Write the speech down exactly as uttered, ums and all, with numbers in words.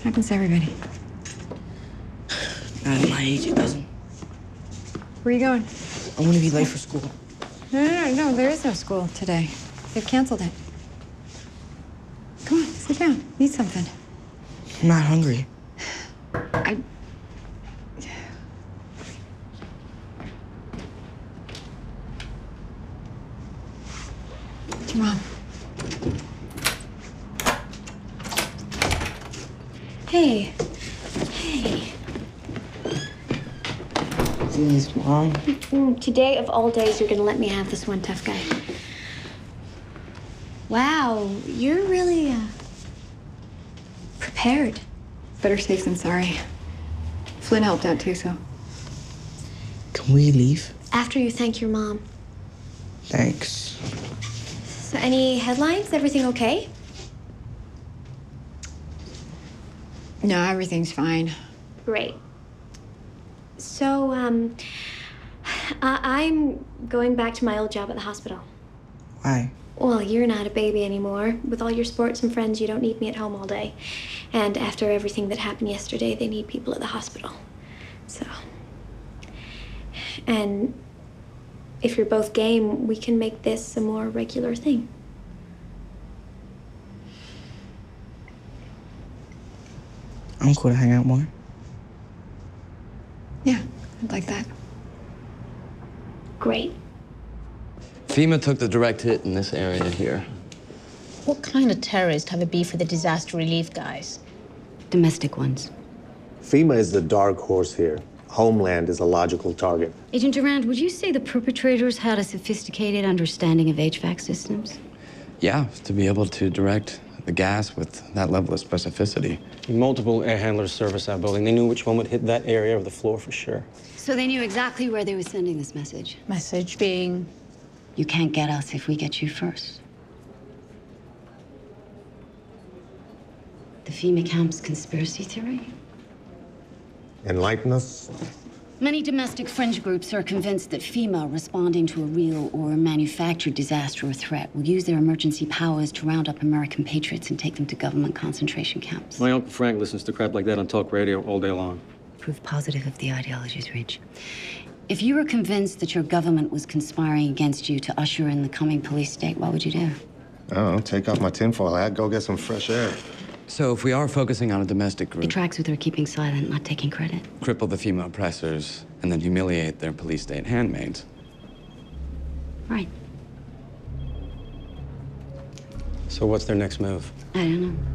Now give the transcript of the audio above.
Happens to everybody. Not at my age, it doesn't. Where are you going? I want to be late for school. No, no, no, no, there is no school today. They've canceled it. Come on, sit down. Eat something. I'm not hungry. I... Come on. Hey. Hey. Please, Mom. Mm, Today of all days, you're gonna let me have this one tough guy. Wow, you're really, uh, prepared. Better safe than sorry. Flynn helped out too, so. Can we leave? After you thank your mom. Thanks. So any headlines? Everything okay? No, everything's fine. Great. So, um, I I'm going back to my old job at the hospital. Why? Well, you're not a baby anymore. With all your sports and friends, you don't need me at home all day. And after everything that happened yesterday, they need people at the hospital. So, and if you're both game, we can make this a more regular thing. I'm cool to hang out more. Yeah, I'd like that. Great. FEMA took the direct hit in this area here. What kind of terrorists have a beef with the disaster relief guys? Domestic ones. FEMA is the dark horse here. Homeland is a logical target. Agent Durand, would you say the perpetrators had a sophisticated understanding of H V A C systems? Yeah, to be able to direct the gas with that level of specificity. Multiple air handlers service our building. They knew which one would hit that area of the floor for sure. So they knew exactly where they were sending this message. Message being? You can't get us if we get you first. The FEMA camp's conspiracy theory? Enlighten us. Many domestic fringe groups are convinced that FEMA, responding to a real or manufactured disaster or threat, will use their emergency powers to round up American patriots and take them to government concentration camps. My Uncle Frank listens to crap like that on talk radio all day long. Proof positive of the ideology's reach. If you were convinced that your government was conspiring against you to usher in the coming police state, what would you do? I don't know, take off my tinfoil hat, go get some fresh air. So if we are focusing on a domestic group, It tracks with their keeping silent, not taking credit. cripple the FEMA oppressors, and then humiliate their police state handmaids. Right. So what's their next move? I don't know.